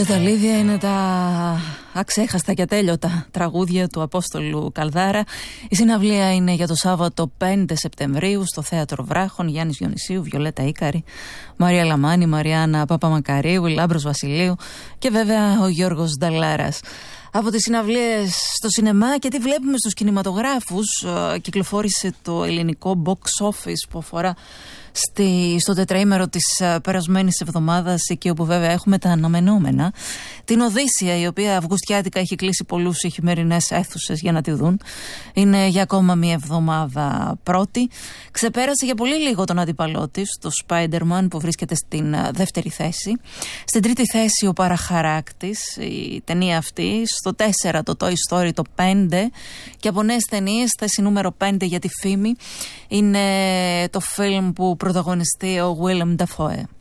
Τα αλήθεια είναι τα αξέχαστα και ατέλειωτα τραγούδια του Απόστολου Καλδάρα. Η συναυλία είναι για το Σάββατο 5 Σεπτεμβρίου στο Θέατρο Βράχων. Γιάννης Διονυσίου, Βιολέτα Ίκαρη, Μαρία Λαμάνη, Μαριάννα Παπαμακαρίου, Λάμπρος Βασιλείου και βέβαια ο Γιώργος Νταλάρας. Από τις συναυλίες στο σινεμά και τι βλέπουμε στους κινηματογράφους, κυκλοφόρησε το ελληνικό box office που αφορά στο τετραήμερο της περασμένης εβδομάδας, εκεί όπου βέβαια έχουμε τα αναμενόμενα. Την Οδύσσεια, η οποία αυγουστιάτικα έχει κλείσει πολλούς οι χειμερινές αίθουσες για να τη δουν. Είναι για ακόμα μία εβδομάδα πρώτη. Ξεπέρασε για πολύ λίγο τον αντίπαλό της, το Spider-Man, που βρίσκεται στην δεύτερη θέση. Στην τρίτη θέση ο Παραχαράκτης, η ταινία αυτή. Στο 4 το Toy Story, το 5. Και από νέες ταινίες, θέση νούμερο 5 για τη φήμη είναι το φιλμ που πρωταγωνιστεί ο Willem Dafoe.